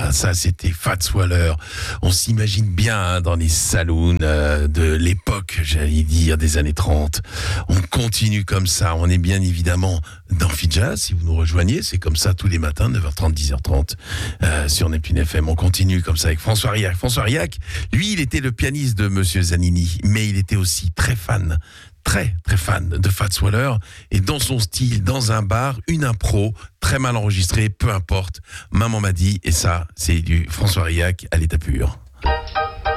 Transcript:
ça c'était Fats Waller. On s'imagine bien dans les saloons de l'époque, j'allais dire des années 30. On continue comme ça, on est bien évidemment dans Fidjazz, si vous nous rejoignez, c'est comme ça tous les matins, 9h30, 10h30 sur Neptune FM. On continue comme ça avec François Riac. François Riac, lui, il était le pianiste de Monsieur Zanini, mais il était aussi très fan de Fats Waller, et dans son style, dans un bar, une impro très mal enregistrée, peu importe. Maman m'a dit, et ça, c'est du François Riac à l'état pur.